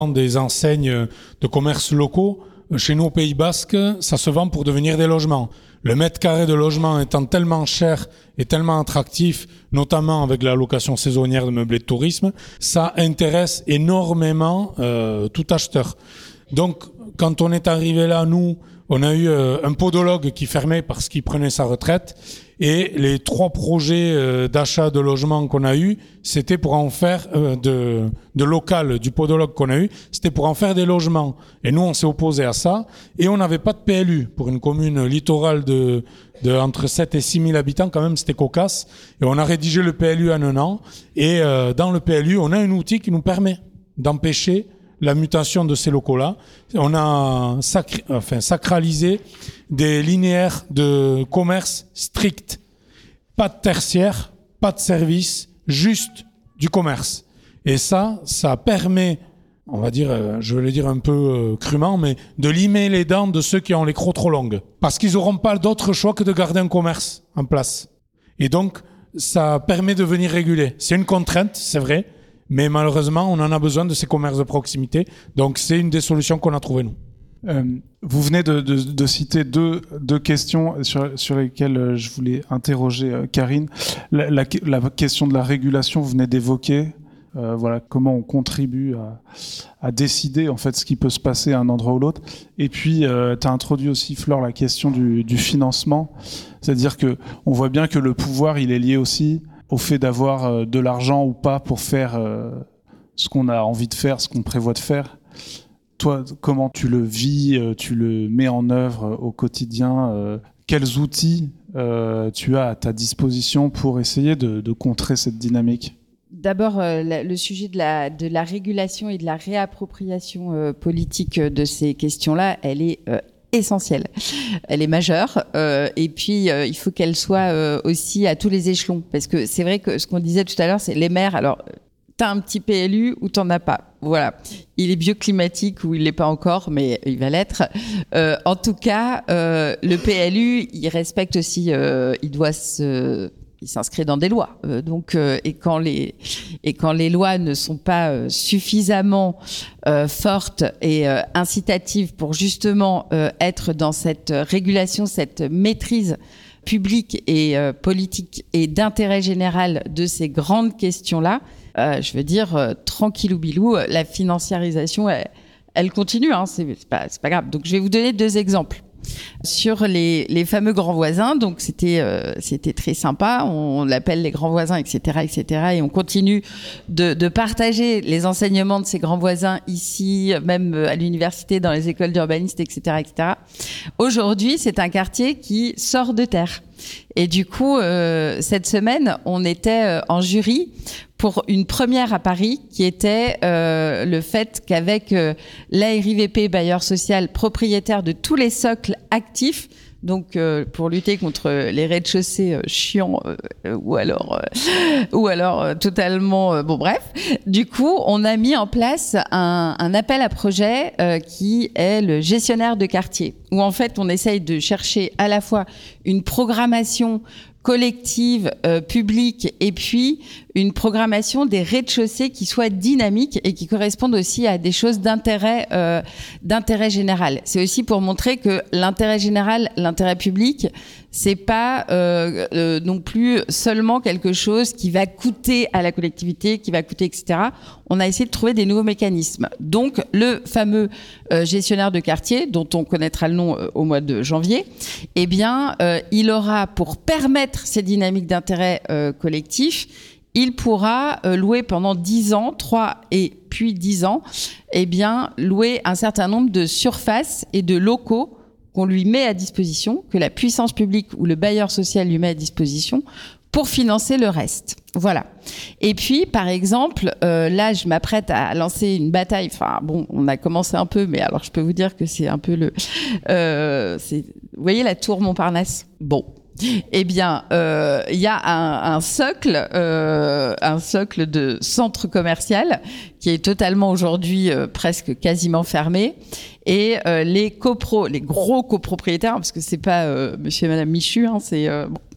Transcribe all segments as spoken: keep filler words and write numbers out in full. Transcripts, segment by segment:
des enseignes de commerce locaux. Chez nous, au Pays Basque, ça se vend pour devenir des logements. Le mètre carré de logement étant tellement cher et tellement attractif, notamment avec la location saisonnière de meublés de tourisme, ça intéresse énormément euh, tout acheteur. Donc, quand on est arrivé là, nous, on a eu euh, un podologue qui fermait parce qu'il prenait sa retraite. Et les trois projets euh, d'achat de logements qu'on a eu, c'était pour en faire euh, de, de local du podologue qu'on a eu, c'était pour en faire des logements. Et nous, on s'est opposé à ça. Et on n'avait pas de P L U pour une commune littorale de, de entre sept et six mille habitants. Quand même, c'était cocasse. Et on a rédigé le P L U en un an. Et euh, dans le P L U, on a un outil qui nous permet d'empêcher la mutation de ces locaux-là. On a sacré, enfin, sacralisé des linéaires de commerce stricts. Pas de tertiaire, pas de service, juste du commerce. Et ça, ça permet, on va dire, je vais le dire un peu euh, crûment, mais de limer les dents de ceux qui ont les crocs trop longues. Parce qu'ils n'auront pas d'autre choix que de garder un commerce en place. Et donc, ça permet de venir réguler. C'est une contrainte, c'est vrai, mais malheureusement, on en a besoin de ces commerces de proximité. Donc, c'est une des solutions qu'on a trouvées, nous. Euh, vous venez de, de, de citer deux, deux questions sur, sur lesquelles je voulais interroger euh, Karine. La, la, la question de la régulation, vous venez d'évoquer. Euh, voilà, comment on contribue à, à décider en fait ce qui peut se passer à un endroit ou l'autre. Et puis, euh, tu as introduit aussi, Flore, la question du, du financement. C'est-à-dire que on voit bien que le pouvoir, il est lié aussi au fait d'avoir euh, de l'argent ou pas pour faire euh, ce qu'on a envie de faire, ce qu'on prévoit de faire. Toi, comment tu le vis, euh, tu le mets en œuvre euh, au quotidien euh, quels outils euh, tu as à ta disposition pour essayer de, de contrer cette dynamique ? D'abord, euh, la, le sujet de la, de la régulation et de la réappropriation euh, politique de ces questions-là, elle est euh, essentielle. Elle est majeure. Euh, et puis, euh, il faut qu'elle soit euh, aussi à tous les échelons. Parce que c'est vrai que ce qu'on disait tout à l'heure, c'est les maires. Alors, t'as un petit P L U ou t'en as pas. Voilà. Il est bioclimatique ou il l'est pas encore, mais il va l'être. Euh, en tout cas, euh, le P L U, il respecte aussi, euh, il doit se... il s'inscrit dans des lois. Euh, donc, euh, et quand les et quand les lois ne sont pas euh, suffisamment euh, fortes et euh, incitatives pour justement euh, être dans cette régulation, cette maîtrise publique et euh, politique et d'intérêt général de ces grandes questions-là, euh, je veux dire euh, tranquillou bilou, la financiarisation, elle, elle continue. Hein, c'est, c'est pas c'est pas grave. Donc, je vais vous donner deux exemples. Sur les, les fameux grands voisins, donc c'était euh, c'était très sympa. On, on l'appelle les grands voisins, et cetera, et cetera. Et on continue de, de partager les enseignements de ces grands voisins ici, même à l'université, dans les écoles d'urbanistes, et cetera, et cetera. Aujourd'hui, c'est un quartier qui sort de terre. Et du coup, euh, cette semaine, on était euh, en jury pour une première à Paris qui était euh, le fait qu'avec euh, l'A R I V P, bailleur social, propriétaire de tous les socles actifs, donc euh, pour lutter contre les rez-de-chaussée euh, chiants euh, ou alors euh, ou alors euh, totalement euh, bon bref, du coup on a mis en place un, un appel à projet euh, qui est le gestionnaire de quartier, où en fait on essaye de chercher à la fois une programmation collective, euh, publique, et puis une programmation des rez-de-chaussée qui soit dynamique et qui corresponde aussi à des choses d'intérêt, euh, d'intérêt général. C'est aussi pour montrer que l'intérêt général, l'intérêt public, c'est pas euh, euh, non plus seulement quelque chose qui va coûter à la collectivité, qui va coûter, et cetera. On a essayé de trouver des nouveaux mécanismes. Donc, le fameux euh, gestionnaire de quartier, dont on connaîtra le nom euh, au mois de janvier, eh bien, euh, il aura, pour permettre ces dynamiques d'intérêt euh, collectif, il pourra euh, louer pendant dix ans, trois et puis dix ans, eh bien, louer un certain nombre de surfaces et de locaux qu'on lui met à disposition, que la puissance publique ou le bailleur social lui met à disposition pour financer le reste. Voilà. Et puis, par exemple, euh, là, je m'apprête à lancer une bataille. Enfin, bon, on a commencé un peu, mais alors je peux vous dire que c'est un peu le... Euh, c'est, vous voyez la tour Montparnasse ? Bon. Eh bien, il euh, y a un, un socle, euh, un socle de centre commercial qui est totalement aujourd'hui euh, presque quasiment fermé. Et euh, les copro, les gros copropriétaires, parce que c'est pas euh, Monsieur et Madame Michu, hein, c'est euh, bon,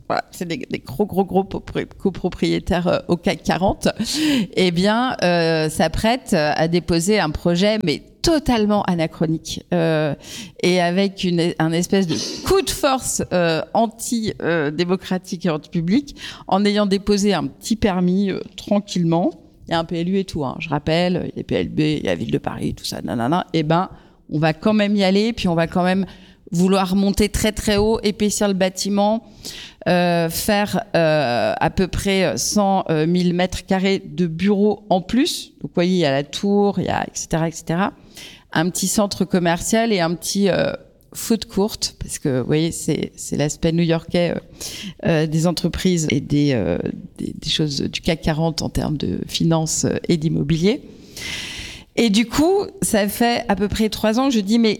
voilà, c'est des, des gros, gros, gros copropriétaires euh, au C A C quarante, eh bien, euh, s'apprête à déposer un projet, mais totalement anachronique, euh, et avec une, un espèce de coup de force euh, anti-démocratique euh, et anti-public, en ayant déposé un petit permis euh, tranquillement. Il y a un P L U et tout, hein, je rappelle, il y a P L B, il y a Ville de Paris, tout ça, nanana. Eh ben, on va quand même y aller, puis on va quand même vouloir monter très très haut, épaissir le bâtiment, euh, faire euh, à peu près cent mille mètres carrés de bureaux en plus. Donc, vous voyez, il y a la tour, il y a et cetera, et cetera. Un petit centre commercial et un petit euh, food court, parce que vous voyez, c'est c'est l'aspect new-yorkais euh, euh, des entreprises et des, euh, des des choses du C A C quarante en termes de finances et d'immobilier. Et du coup, ça fait à peu près trois ans que je dis, mais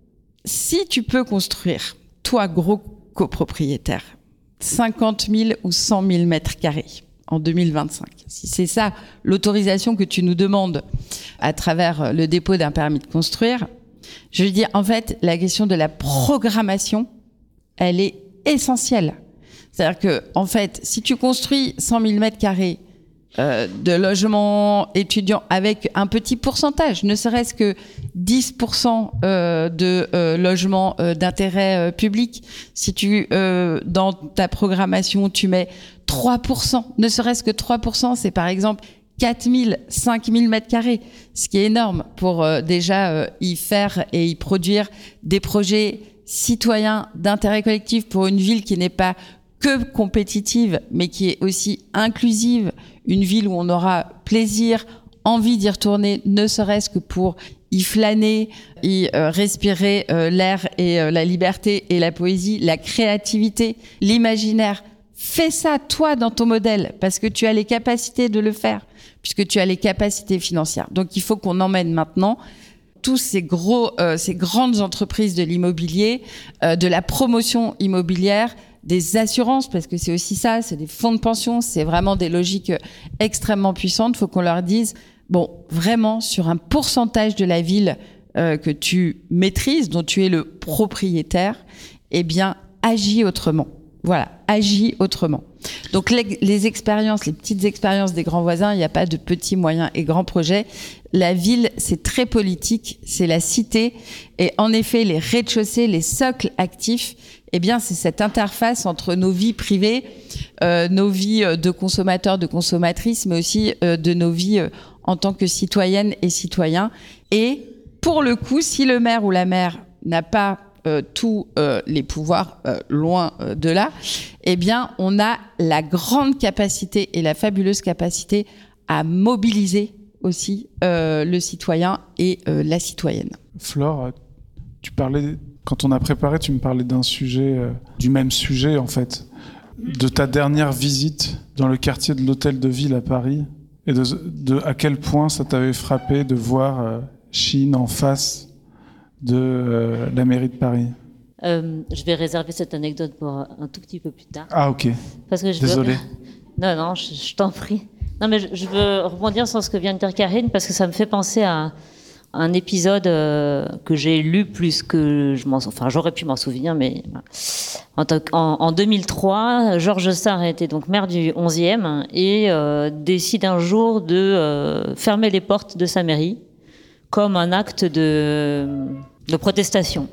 si tu peux construire, toi, gros copropriétaire, cinquante mille ou cent mille mètres carrés en deux mille vingt-cinq, si c'est ça l'autorisation que tu nous demandes à travers le dépôt d'un permis de construire, je veux dire, en fait, la question de la programmation, elle est essentielle. C'est-à-dire que, en fait, si tu construis cent mille mètres carrés Euh, de logements étudiants avec un petit pourcentage, ne serait-ce que dix pour cent euh, de euh, logements euh, d'intérêt euh, public. Si tu, euh, dans ta programmation, tu mets trois pour cent, ne serait-ce que trois pour cent, c'est par exemple quatre mille, cinq mille mètres carrés, ce qui est énorme pour euh, déjà euh, y faire et y produire des projets citoyens d'intérêt collectif pour une ville qui n'est pas que compétitive, mais qui est aussi inclusive, une ville où on aura plaisir, envie d'y retourner, ne serait-ce que pour y flâner, y euh, respirer euh, l'air et euh, la liberté et la poésie, la créativité, l'imaginaire. Fais ça, toi, dans ton modèle, parce que tu as les capacités de le faire, puisque tu as les capacités financières. Donc, il faut qu'on emmène maintenant tous ces gros, euh, ces grandes entreprises de l'immobilier, euh, de la promotion immobilière, des assurances, parce que c'est aussi ça, c'est des fonds de pension, c'est vraiment des logiques extrêmement puissantes. Il faut qu'on leur dise, bon, vraiment, sur un pourcentage de la ville euh, que tu maîtrises, dont tu es le propriétaire, eh bien, agis autrement. Voilà, agis autrement. Donc, les, les expériences, les petites expériences des grands voisins, il n'y a pas de petits, moyens et grands projets. La ville, c'est très politique, c'est la cité. Et en effet, les rez-de-chaussée, les socles actifs, eh bien, c'est cette interface entre nos vies privées, euh, nos vies de consommateurs, de consommatrices, mais aussi euh, de nos vies euh, en tant que citoyennes et citoyens. Et pour le coup, si le maire ou la maire n'a pas euh, tous euh, les pouvoirs, euh, loin euh, de là, eh bien, on a la grande capacité et la fabuleuse capacité à mobiliser aussi euh, le citoyen et euh, la citoyenne. Flore, tu parlais... Quand on a préparé, tu me parlais d'un sujet, euh, du même sujet en fait, de ta dernière visite dans le quartier de l'Hôtel de Ville à Paris, et de, de à quel point ça t'avait frappé de voir euh, Shein en face de euh, la mairie de Paris. Euh, je vais réserver cette anecdote pour un tout petit peu plus tard. Ah ok. Parce que je Désolé. Veux... Non non, je, je t'en prie. Non mais je, je veux rebondir sur ce que vient de dire Karine parce que ça me fait penser à un épisode euh, que j'ai lu plus que je m'en, enfin j'aurais pu m'en souvenir, mais en, en, en deux mille trois, Georges Sarr était donc maire du onzième et euh, décide un jour de euh, fermer les portes de sa mairie comme un acte de, de protestation.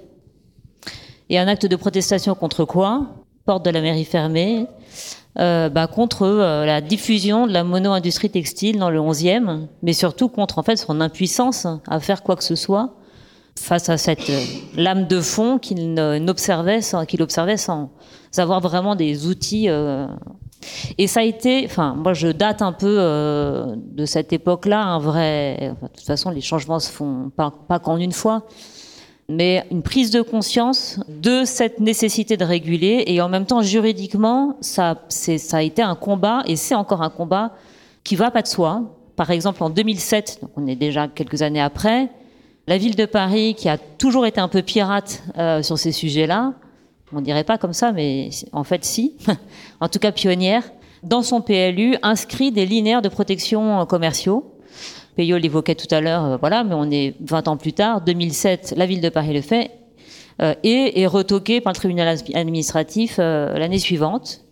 Et un acte de protestation contre quoi ? Porte de la mairie fermée. Euh, bah, contre euh, la diffusion de la mono-industrie textile dans le onzième, mais surtout contre en fait son impuissance à faire quoi que ce soit face à cette euh, lame de fond qu'il n'observait sans, qu'il observait sans avoir vraiment des outils. Euh... Et ça a été, enfin, moi je date un peu euh, de cette époque-là, un vrai. Enfin, de toute façon, les changements se font pas, pas qu'en une fois. Mais une prise de conscience de cette nécessité de réguler et en même temps juridiquement ça, c'est, ça a été un combat et c'est encore un combat qui va pas de soi. Par exemple en deux mille sept, donc on est déjà quelques années après, la ville de Paris qui a toujours été un peu pirate euh, sur ces sujets-là, on dirait pas comme ça mais en fait si, en tout cas pionnière, dans son P L U inscrit des linéaires de protection commerciaux. Peyo l'évoquait tout à l'heure, euh, voilà, mais on est vingt ans plus tard, deux mille sept, la ville de Paris le fait, euh, et est retoqué par le tribunal administratif euh, l'année suivante.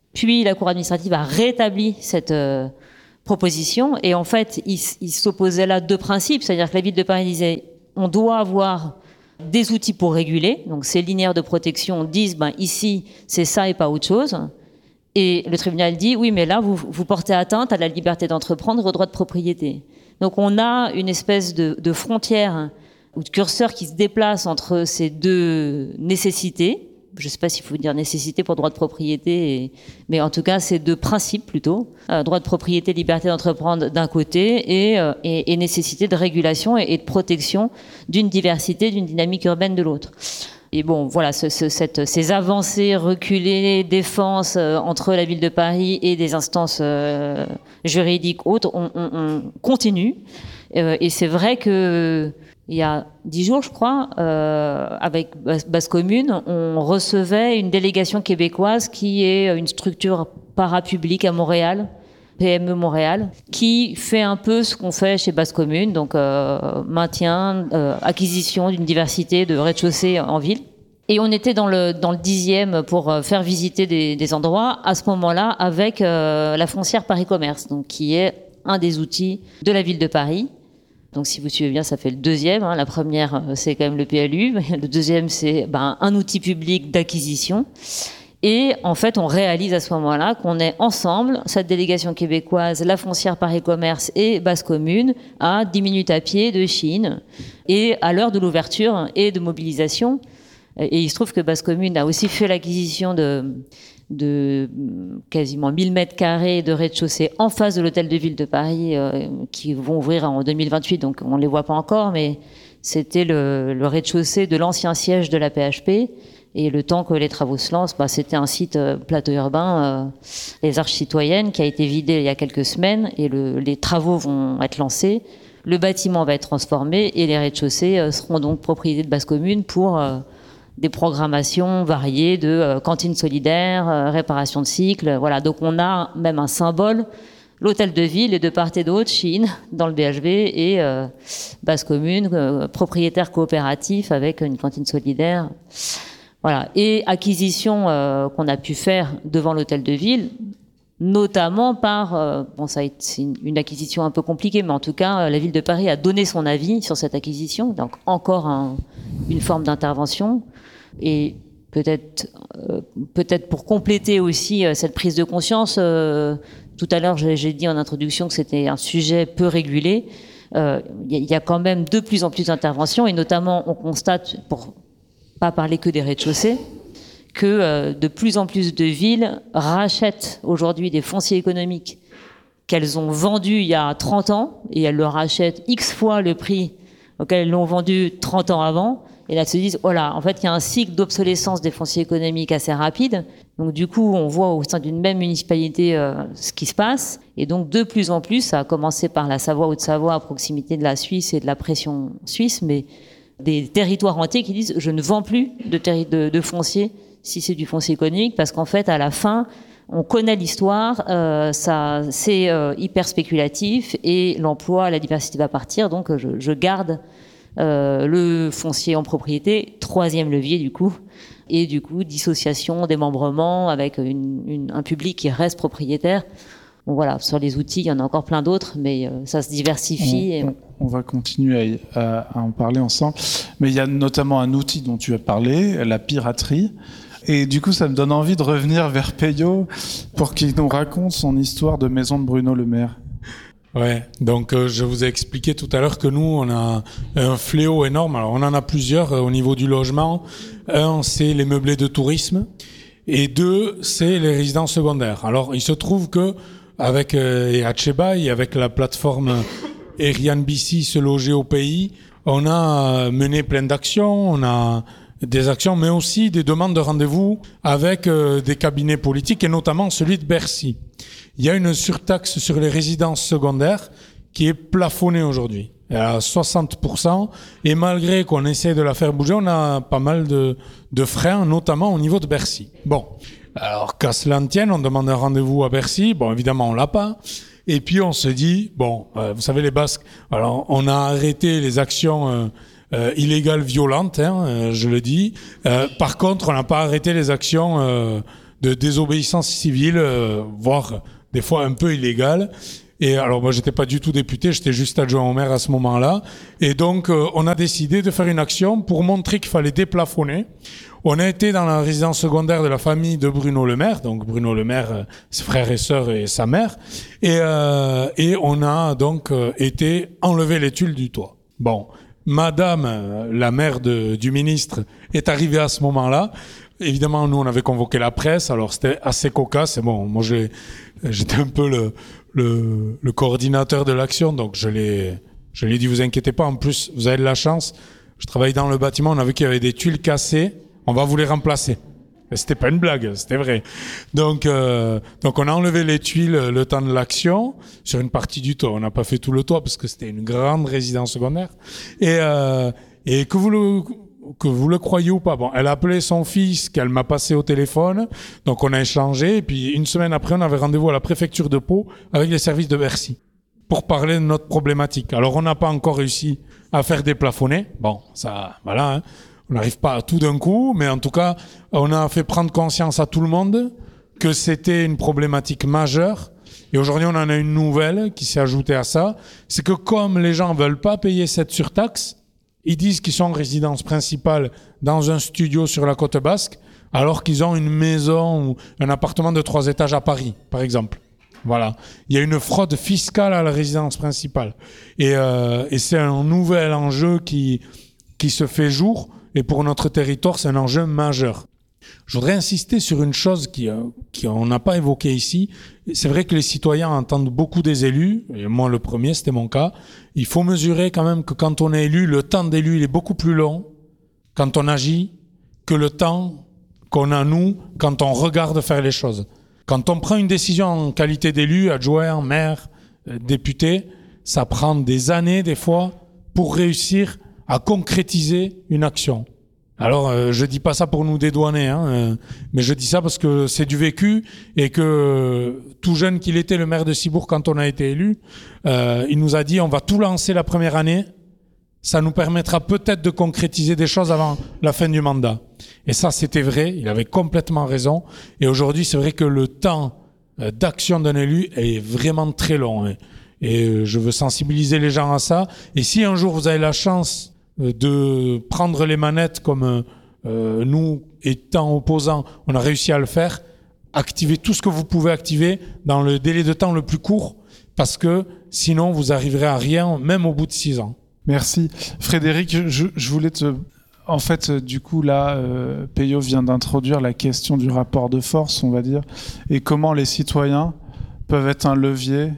Puis la Cour administrative a rétabli cette euh, proposition. Et en fait, il, il s'opposait là deux principes. C'est-à-dire que la ville de Paris disait on doit avoir des outils pour réguler. Donc ces linéaires de protection disent ben, ici, c'est ça et pas autre chose. Et le tribunal dit oui, mais là, vous, vous portez atteinte à la liberté d'entreprendre, au droit de propriété. Donc on a une espèce de, de frontière ou de curseur qui se déplace entre ces deux nécessités. Je ne sais pas s'il faut dire nécessité pour droit de propriété, et, mais en tout cas, ces deux principes plutôt. Euh, droit de propriété, liberté d'entreprendre d'un côté, et, euh, et, et nécessité de régulation et, et de protection d'une diversité, d'une dynamique urbaine de l'autre. Et bon, voilà, ce, ce, cette, ces avancées reculées, défense euh, entre la ville de Paris et des instances euh, juridiques autres, on, on, on continue. Euh, et c'est vrai que il y a dix jours, je crois, euh, avec Basse Commune, on recevait une délégation québécoise qui est une structure parapublique à Montréal, P M E Montréal, qui fait un peu ce qu'on fait chez Basse Commune, donc euh, maintien, euh, acquisition d'une diversité de rez-de-chaussée en ville. Et on était dans le dans le dixième pour faire visiter des, des endroits à ce moment-là avec euh, la foncière Paris Commerce, donc qui est un des outils de la ville de Paris. Donc, si vous suivez bien, ça fait le deuxième. Hein. La première, c'est quand même le P L U. Le deuxième, c'est ben, un outil public d'acquisition. Et en fait, on réalise à ce moment-là qu'on est ensemble, cette délégation québécoise, la foncière Paris Commerce et Basse Commune, à dix minutes à pied de Chine, et à l'heure de l'ouverture et de mobilisation. Et il se trouve que Basse Commune a aussi fait l'acquisition de... de quasiment mille mètres carrés de rez-de-chaussée en face de l'hôtel de ville de Paris euh, qui vont ouvrir en deux mille vingt-huit, donc on ne les voit pas encore, mais c'était le, le rez-de-chaussée de l'ancien siège de la P H P. Et le temps que les travaux se lancent, bah, c'était un site euh, plateau urbain, euh, les Arches Citoyennes, qui a été vidé il y a quelques semaines, et le, les travaux vont être lancés. Le bâtiment va être transformé et les rez-de-chaussée euh, seront donc propriété de Basse Commune pour euh, des programmations variées de euh, cantines solidaires, euh, réparation de cycles. Voilà. Donc on a même un symbole, l'hôtel de ville, et de part et d'autre, Chine, dans le B H V, et euh, Basse Commune, euh, propriétaire coopératif avec une cantine solidaire. Voilà. Et acquisition euh, qu'on a pu faire devant l'hôtel de ville, notamment par, euh, bon, ça a été, c'est une, une acquisition un peu compliquée, mais en tout cas, euh, la ville de Paris a donné son avis sur cette acquisition, donc encore un, une forme d'intervention. Et peut-être, euh, peut-être pour compléter aussi euh, cette prise de conscience, euh, tout à l'heure j'ai, j'ai dit en introduction que c'était un sujet peu régulé. Il euh, y, y a quand même de plus en plus d'interventions, et notamment on constate, pour pas parler que des rez-de-chaussée, que euh, de plus en plus de villes rachètent aujourd'hui des fonciers économiques qu'elles ont vendus il y a trente ans, et elles le rachètent X fois le prix auquel elles l'ont vendu trente ans avant. Et là, elles se disent, oh là, en fait, il y a un cycle d'obsolescence des fonciers économiques assez rapide. Donc, du coup, on voit au sein d'une même municipalité euh, ce qui se passe. Et donc, de plus en plus, ça a commencé par la Savoie, Haute-Savoie, à proximité de la Suisse et de la pression suisse, mais des territoires entiers qui disent, je ne vends plus de, terri- de, de foncier si c'est du foncier économique, parce qu'en fait, à la fin, on connaît l'histoire, euh, ça, c'est euh, hyper spéculatif, et l'emploi, la diversité va partir. Donc, je, je garde Euh, le foncier en propriété, troisième levier du coup, et du coup dissociation, démembrement avec une, une, un public qui reste propriétaire. Bon voilà, sur les outils, il y en a encore plein d'autres, mais euh, ça se diversifie. On, et... on, on va continuer à, à, à en parler ensemble, mais il y a notamment un outil dont tu as parlé, la piraterie. Et du coup, ça me donne envie de revenir vers Peyo pour qu'il nous raconte son histoire de maison de Bruno Le Maire. Ouais, donc euh, je vous ai expliqué tout à l'heure que nous, on a un fléau énorme. Alors, on en a plusieurs euh, au niveau du logement. Un, c'est les meublés de tourisme, et deux, c'est les résidences secondaires. Alors, il se trouve que avec euh, Hatchebai, avec la plateforme Airbnb se loger au pays, on a mené plein d'actions. On a des actions, mais aussi des demandes de rendez-vous avec euh, des cabinets politiques, et notamment celui de Bercy. Il y a une surtaxe sur les résidences secondaires qui est plafonnée aujourd'hui à soixante pour cent, et malgré qu'on essaie de la faire bouger, on a pas mal de, de freins, notamment au niveau de Bercy. Bon, alors qu'à cela ne tienne, on demande un rendez-vous à Bercy, bon évidemment on l'a pas, et puis on se dit, bon, euh, vous savez les Basques, alors on a arrêté les actions euh, euh, illégales violentes, hein, euh, je le dis, euh, par contre on n'a pas arrêté les actions euh, de désobéissance civile, euh, voire des fois un peu illégale. Et alors moi j'étais pas du tout député, j'étais juste adjoint au maire à ce moment-là. Et donc euh, on a décidé de faire une action pour montrer qu'il fallait déplafonner. On a été dans la résidence secondaire de la famille de Bruno Le Maire, donc Bruno Le Maire, euh, ses frères et sœurs et sa mère. Et, euh, et on a donc euh, été enlever les tuiles du toit. Bon, madame, euh, la mère de, du ministre, est arrivée à ce moment-là. Évidemment, nous on avait convoqué la presse, alors c'était assez cocasse. Et bon, moi j'ai, j'étais un peu le... Le, le coordinateur de l'action, donc je l'ai, je l'ai dit, vous inquiétez pas, en plus, vous avez de la chance, je travaille dans le bâtiment, on a vu qu'il y avait des tuiles cassées, on va vous les remplacer. Et c'était pas une blague, c'était vrai. Donc, euh, donc on a enlevé les tuiles le temps de l'action, sur une partie du toit, on n'a pas fait tout le toit, parce que c'était une grande résidence secondaire, et, euh, et que vous le... que vous le croyez ou pas. Bon, elle a appelé son fils qu'elle m'a passé au téléphone, donc on a échangé, et puis une semaine après, on avait rendez-vous à la préfecture de Pau avec les services de Bercy pour parler de notre problématique. Alors, on n'a pas encore réussi à faire déplafonner. Bon, ça, voilà, hein. On n'arrive pas à tout d'un coup, mais en tout cas, on a fait prendre conscience à tout le monde que c'était une problématique majeure. Et aujourd'hui, on en a une nouvelle qui s'est ajoutée à ça. C'est que comme les gens veulent pas payer cette surtaxe, ils disent qu'ils sont en résidence principale dans un studio sur la côte basque, alors qu'ils ont une maison ou un appartement de trois étages à Paris, par exemple. Voilà. Il y a une fraude fiscale à la résidence principale. Et, euh, et c'est un nouvel enjeu qui, qui se fait jour. Et pour notre territoire, c'est un enjeu majeur. Je voudrais insister sur une chose qui, euh, qui on n'a pas évoquée ici. C'est vrai que les citoyens entendent beaucoup des élus, et moi le premier, c'était mon cas. Il faut mesurer quand même que quand on est élu, le temps d'élu il est beaucoup plus long quand on agit que le temps qu'on a nous quand on regarde faire les choses. Quand on prend une décision en qualité d'élu, adjoint, maire, euh, député, ça prend des années des fois pour réussir à concrétiser une action. Alors, euh, je dis pas ça pour nous dédouaner, hein, euh, mais je dis ça parce que c'est du vécu et que euh, tout jeune qu'il était, le maire de Cibourg, quand on a été élu, euh, il nous a dit on va tout lancer la première année, ça nous permettra peut-être de concrétiser des choses avant la fin du mandat. Et ça, c'était vrai, il avait complètement raison. Et aujourd'hui, c'est vrai que le temps euh, d'action d'un élu est vraiment très long. Hein, et euh, je veux sensibiliser les gens à ça. Et si un jour vous avez la chance de prendre les manettes comme euh, nous, étant opposants, on a réussi à le faire, activez tout ce que vous pouvez activer dans le délai de temps le plus court, parce que sinon vous arriverez à rien, même au bout de six ans. Merci. Frédéric, je, je voulais te... En fait, du coup, là, euh, Peyo vient d'introduire la question du rapport de force, on va dire, et comment les citoyens peuvent être un levier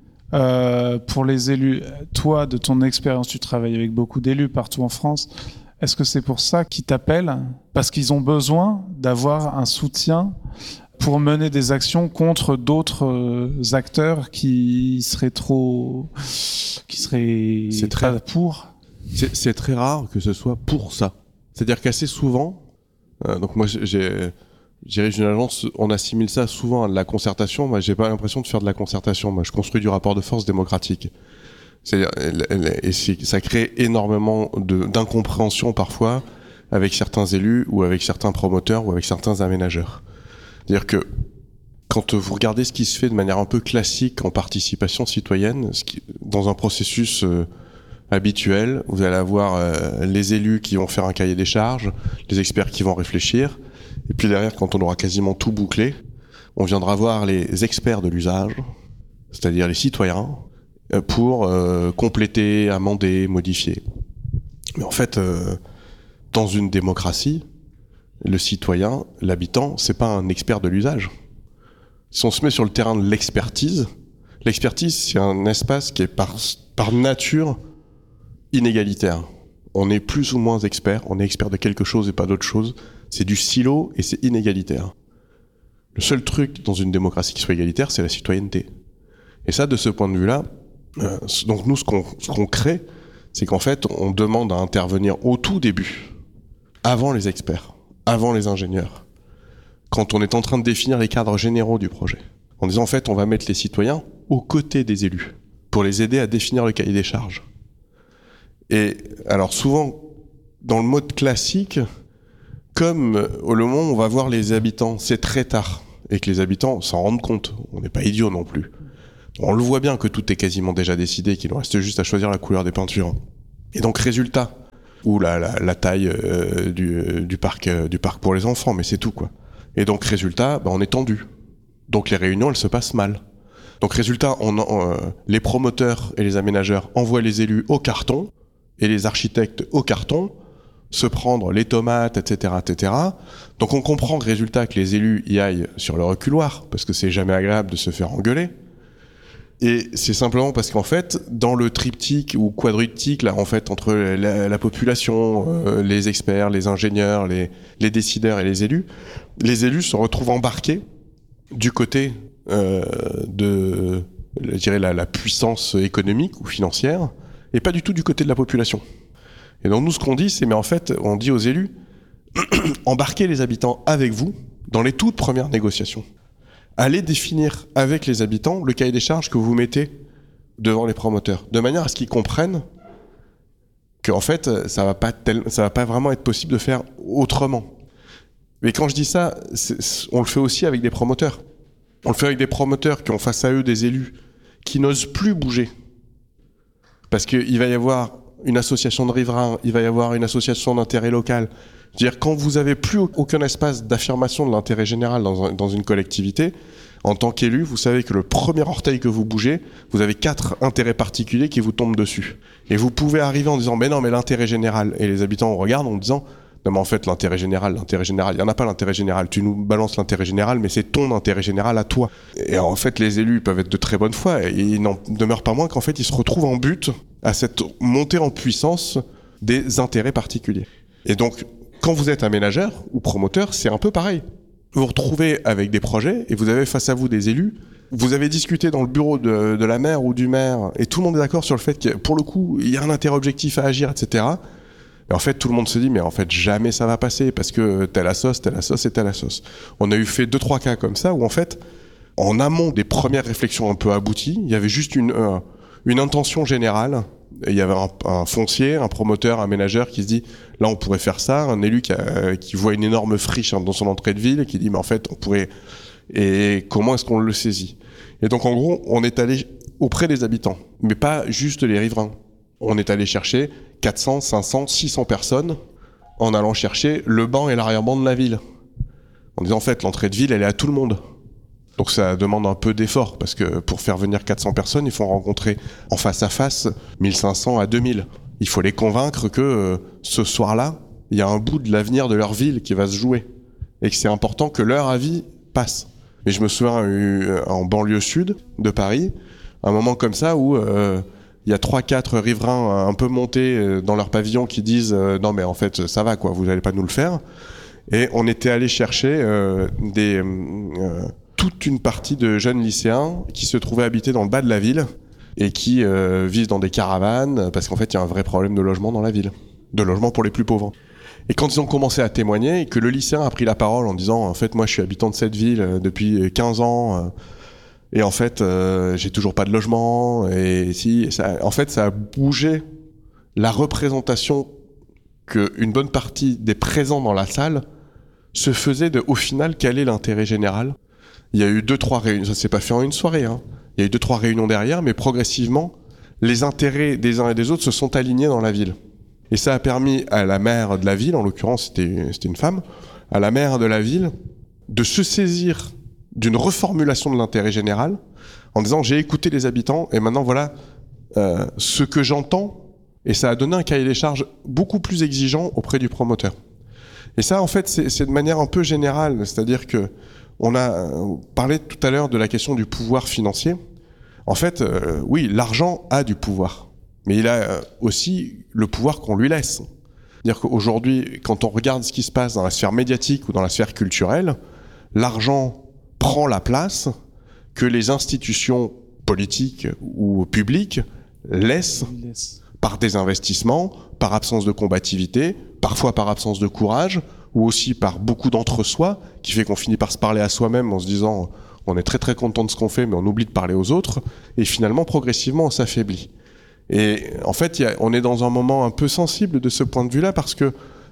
Euh, pour les élus. Toi, de ton expérience, tu travailles avec beaucoup d'élus partout en France. Est-ce que c'est pour ça qu'ils t'appellent ? Parce qu'ils ont besoin d'avoir un soutien pour mener des actions contre d'autres euh, acteurs qui seraient trop... qui seraient c'est très pour c'est, c'est très rare que ce soit pour ça. C'est-à-dire qu'assez souvent, euh, donc moi j'ai... dirige une agence, on assimile ça souvent à de la concertation. Moi, j'ai pas l'impression de faire de la concertation. Moi, je construis du rapport de force démocratique. C'est-à-dire, et c'est, ça crée énormément de, d'incompréhension parfois avec certains élus ou avec certains promoteurs ou avec certains aménageurs. C'est-à-dire que quand vous regardez ce qui se fait de manière un peu classique en participation citoyenne, ce qui, dans un processus euh, habituel, vous allez avoir euh, les élus qui vont faire un cahier des charges, les experts qui vont réfléchir. Et puis derrière, quand on aura quasiment tout bouclé, on viendra voir les experts de l'usage, c'est-à-dire les citoyens, pour euh, compléter, amender, modifier. Mais en fait, euh, dans une démocratie, le citoyen, l'habitant, c'est pas un expert de l'usage. Si on se met sur le terrain de l'expertise, l'expertise, c'est un espace qui est par, par nature inégalitaire. On est plus ou moins expert, on est expert de quelque chose et pas d'autre chose. C'est du silo et c'est inégalitaire. Le seul truc dans une démocratie qui soit égalitaire, c'est la citoyenneté. Et ça, de ce point de vue-là, euh, donc nous, ce qu'on, ce qu'on crée, c'est qu'en fait, on demande à intervenir au tout début, avant les experts, avant les ingénieurs, quand on est en train de définir les cadres généraux du projet. En disant, en fait, on va mettre les citoyens aux côtés des élus, pour les aider à définir le cahier des charges. Et alors souvent, dans le mode classique, comme au moment où on va voir les habitants, c'est très tard, et que les habitants s'en rendent compte, on n'est pas idiots non plus. On le voit bien que tout est quasiment déjà décidé, qu'il nous reste juste à choisir la couleur des peintures. Et donc résultat, ou la, la, la taille euh, du, du, parc, euh, du parc pour les enfants, mais c'est tout quoi. Et donc résultat, bah, on est tendu. Donc les réunions, elles se passent mal. Donc résultat, on, on, euh, les promoteurs et les aménageurs envoient les élus au carton, et les architectes au carton, se prendre les tomates, et cetera, et cetera. Donc on comprend, résultat, que les élus y aillent sur le reculoir, parce que c'est jamais agréable de se faire engueuler. Et c'est simplement parce qu'en fait, dans le triptyque ou quadriptyque, là, en fait, entre la, la population, euh, les experts, les ingénieurs, les, les décideurs et les élus, les élus se retrouvent embarqués du côté euh, de, je dirais, la, la puissance économique ou financière, et pas du tout du côté de la population. Et donc nous, ce qu'on dit, c'est, mais en fait, on dit aux élus, embarquez les habitants avec vous dans les toutes premières négociations. Allez définir avec les habitants le cahier des charges que vous mettez devant les promoteurs, de manière à ce qu'ils comprennent qu'en fait, ça va pas tel, ça va pas vraiment être possible de faire autrement. Mais quand je dis ça, c'est, on le fait aussi avec des promoteurs. On le fait avec des promoteurs qui ont face à eux des élus qui n'osent plus bouger. Parce qu'il va y avoir une association de riverains, il va y avoir une association d'intérêt local. C'est-à-dire, quand vous n'avez plus aucun espace d'affirmation de l'intérêt général dans, un, dans une collectivité, en tant qu'élu, vous savez que le premier orteil que vous bougez, vous avez quatre intérêts particuliers qui vous tombent dessus. Et vous pouvez arriver en disant, mais non, mais l'intérêt général. Et les habitants regardent en disant, non, mais en fait, l'intérêt général, l'intérêt général, il n'y en a pas l'intérêt général. Tu nous balances l'intérêt général, mais c'est ton intérêt général à toi. Et en fait, les élus peuvent être de très bonne foi, et il n'en demeure pas moins qu'en fait, ils se retrouvent en but à cette montée en puissance des intérêts particuliers. Et donc, quand vous êtes aménageur ou promoteur, c'est un peu pareil. Vous vous retrouvez avec des projets et vous avez face à vous des élus. Vous avez discuté dans le bureau de, de la maire ou du maire et tout le monde est d'accord sur le fait que, pour le coup, il y a un intérêt objectif à agir, et cetera. Et en fait, tout le monde se dit, mais en fait, jamais ça va passer parce que telle sauce, telle sauce et telle sauce. On a eu fait deux, trois cas comme ça où en fait, en amont des premières réflexions un peu abouties, il y avait juste une, euh, une intention générale. Il y avait un, un foncier, un promoteur, un ménageur qui se dit, là on pourrait faire ça, un élu qui, a, qui voit une énorme friche dans son entrée de ville et qui dit, mais en fait on pourrait, et comment est-ce qu'on le saisit? Et donc en gros, on est allé auprès des habitants, mais pas juste les riverains. On est allé chercher quatre cents, cinq cents, six cents personnes en allant chercher le banc et l'arrière-ban de la ville. En disant en fait, l'entrée de ville, elle est à tout le monde. Donc ça demande un peu d'effort, parce que pour faire venir quatre cents personnes, il faut rencontrer en face à face mille cinq cents à deux mille. Il faut les convaincre que euh, ce soir-là, il y a un bout de l'avenir de leur ville qui va se jouer. Et que c'est important que leur avis passe. Et je me souviens euh, en banlieue sud de Paris, un moment comme ça où euh, il y a trois quatre riverains un peu montés dans leur pavillon qui disent euh, « Non mais en fait ça va quoi, vous n'allez pas nous le faire ». Et on était allé chercher euh, des... Euh, toute une partie de jeunes lycéens qui se trouvaient habités dans le bas de la ville et qui euh, vivent dans des caravanes parce qu'en fait, il y a un vrai problème de logement dans la ville, de logement pour les plus pauvres. Et quand ils ont commencé à témoigner et que le lycéen a pris la parole en disant « En fait, moi, je suis habitant de cette ville depuis quinze ans euh, et en fait, euh, j'ai toujours pas de logement. » Et si, ça, en fait, ça a bougé la représentation qu'une bonne partie des présents dans la salle se faisait de, au final, quel est l'intérêt général. Il y a eu deux, trois réunions, ça s'est pas fait en une soirée, hein. Il y a eu deux, trois réunions derrière, mais progressivement, les intérêts des uns et des autres se sont alignés dans la ville. Et ça a permis à la maire de la ville, en l'occurrence c'était, c'était une femme, à la maire de la ville, de se saisir d'une reformulation de l'intérêt général, en disant j'ai écouté les habitants, et maintenant voilà euh, ce que j'entends, et ça a donné un cahier des charges beaucoup plus exigeant auprès du promoteur. Et ça, en fait, c'est, c'est de manière un peu générale, c'est-à-dire que on a parlé tout à l'heure de la question du pouvoir financier. En fait, euh, oui, l'argent a du pouvoir, mais il a aussi le pouvoir qu'on lui laisse. C'est-à-dire qu'aujourd'hui, quand on regarde ce qui se passe dans la sphère médiatique ou dans la sphère culturelle, l'argent prend la place que les institutions politiques ou publiques laissent par désinvestissement, par absence de combativité, parfois par absence de courage, ou aussi par beaucoup d'entre-soi, qui fait qu'on finit par se parler à soi-même en se disant on est très très content de ce qu'on fait, mais on oublie de parler aux autres, et finalement progressivement on s'affaiblit. Et en fait, y a, on est dans un moment un peu sensible de ce point de vue-là, parce que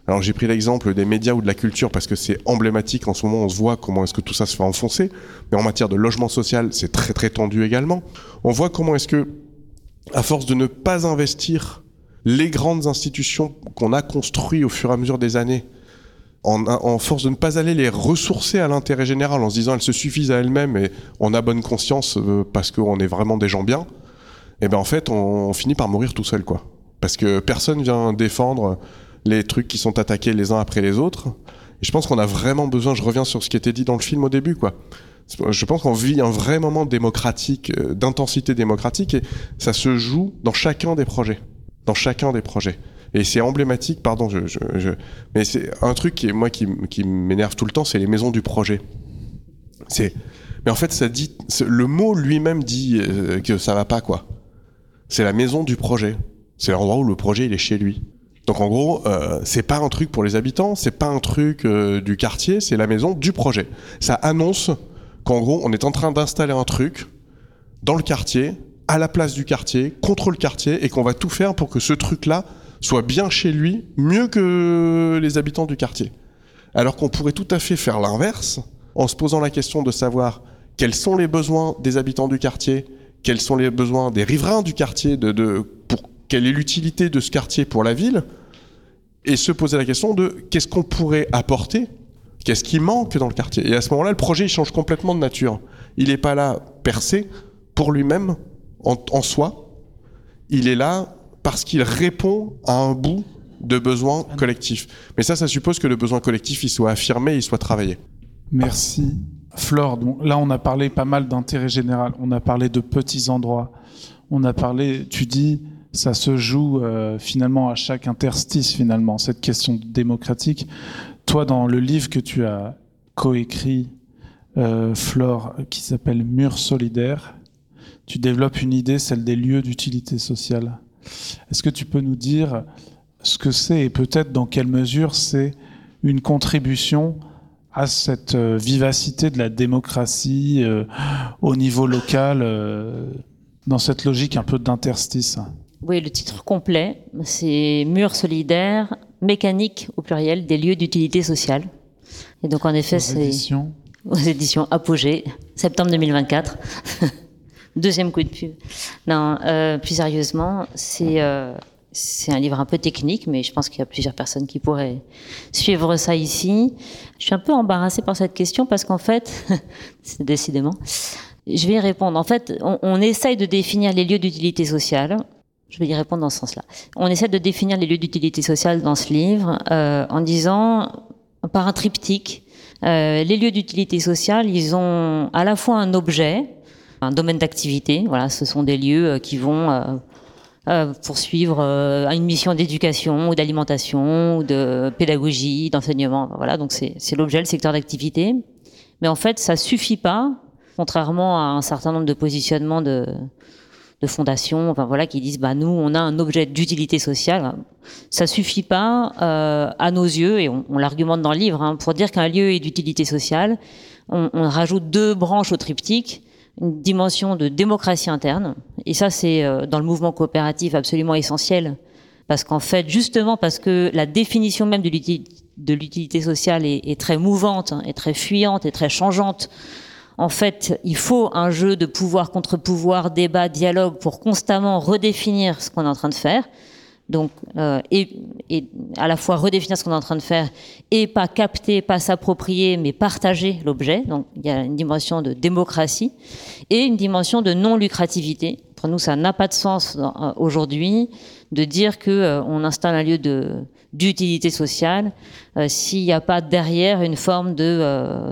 Alors j'ai pris l'exemple des médias ou de la culture parce que c'est emblématique. En ce moment, on se voit comment est-ce que tout ça se fait enfoncer. Mais en matière de logement social, c'est très très tendu également. On voit comment est-ce que, à force de ne pas investir les grandes institutions qu'on a construites au fur et à mesure des années, en, en force de ne pas aller les ressourcer à l'intérêt général en se disant elles se suffisent à elles-mêmes et on a bonne conscience euh, parce qu'on est vraiment des gens bien, et ben en fait on, on finit par mourir tout seul, quoi. Parce que personne vient défendre les trucs qui sont attaqués les uns après les autres. Et je pense qu'on a vraiment besoin, je reviens sur ce qui était dit dans le film au début, quoi. Je pense qu'on vit un vrai moment démocratique, euh, d'intensité démocratique, et ça se joue dans chacun des projets. Dans chacun des projets. Et c'est emblématique, pardon, je, je, je, mais c'est un truc qui, moi, qui, qui m'énerve tout le temps, c'est les maisons du projet. C'est, mais en fait, ça dit, le mot lui-même dit euh, que ça va pas, quoi. C'est la maison du projet. C'est l'endroit où le projet, il est chez lui. Donc en gros, euh, c'est pas un truc pour les habitants, c'est pas un truc euh, du quartier, c'est la maison du projet. Ça annonce qu'en gros, on est en train d'installer un truc dans le quartier, à la place du quartier, contre le quartier, et qu'on va tout faire pour que ce truc-là soit bien chez lui, mieux que les habitants du quartier. Alors qu'on pourrait tout à fait faire l'inverse, en se posant la question de savoir quels sont les besoins des habitants du quartier, quels sont les besoins des riverains du quartier, de, de, pour quelle est l'utilité de ce quartier pour la ville, et se poser la question de qu'est-ce qu'on pourrait apporter, qu'est-ce qui manque dans le quartier. Et à ce moment-là, le projet il change complètement de nature. Il n'est pas là percé pour lui-même, en, en soi. Il est là parce qu'il répond à un bout de besoin collectif. Mais ça, ça suppose que le besoin collectif il soit affirmé, il soit travaillé. Merci. Flore, donc là on a parlé pas mal d'intérêt général, on a parlé de petits endroits, on a parlé, tu dis, ça se joue euh, finalement à chaque interstice finalement, cette question démocratique. Toi, dans le livre que tu as coécrit, euh, Flore, qui s'appelle Murs solidaires, tu développes une idée, celle des lieux d'utilité sociale. Est-ce que tu peux nous dire ce que c'est et peut-être dans quelle mesure c'est une contribution à cette euh, vivacité de la démocratie euh, au niveau local, euh, dans cette logique un peu d'interstice? Oui, le titre complet, c'est Murs solidaires, mécanique au pluriel des lieux d'utilité sociale. Et donc en effet, aux c'est éditions. aux éditions Apogée, septembre deux mille vingt-quatre. Deuxième coup de pub. Non, euh, plus sérieusement, c'est euh, c'est un livre un peu technique, mais je pense qu'il y a plusieurs personnes qui pourraient suivre ça ici. Je suis un peu embarrassée par cette question parce qu'en fait, c'est décidément, je vais y répondre. En fait, on, on essaye de définir les lieux d'utilité sociale. Je vais y répondre dans ce sens-là. On essaie de définir les lieux d'utilité sociale dans ce livre euh, en disant, par un triptyque, euh, les lieux d'utilité sociale, ils ont à la fois un objet, un domaine d'activité. Voilà, ce sont des lieux qui vont euh, euh, poursuivre euh, une mission d'éducation ou d'alimentation ou de pédagogie, d'enseignement. Voilà, donc c'est, c'est l'objet, le secteur d'activité. Mais en fait, ça suffit pas, contrairement à un certain nombre de positionnements de de fondations, enfin voilà, qui disent bah nous on a un objet d'utilité sociale. Ça suffit pas euh, à nos yeux, et on, on l'argumente dans le livre, hein, pour dire qu'un lieu est d'utilité sociale. On, on rajoute deux branches au triptyque, une dimension de démocratie interne, et ça c'est euh, dans le mouvement coopératif absolument essentiel, parce qu'en fait justement parce que la définition même de l'utilité, de l'utilité sociale est, est très mouvante, hein, est très fuyante, est très changeante. En fait, il faut un jeu de pouvoir contre pouvoir, débat, dialogue pour constamment redéfinir ce qu'on est en train de faire. Donc, euh, et, et à la fois redéfinir ce qu'on est en train de faire et pas capter, pas s'approprier, mais partager l'objet. Donc, il y a une dimension de démocratie et une dimension de non-lucrativité. Pour nous, ça n'a pas de sens dans, euh, aujourd'hui de dire que euh, on installe un lieu de d'utilité sociale euh, s'il n'y a pas derrière une forme de euh,